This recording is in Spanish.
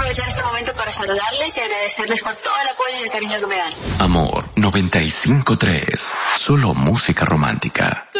aprovechar este momento para saludarles y agradecerles por todo el apoyo y el cariño que me dan. Amor 95.3. Solo música romántica.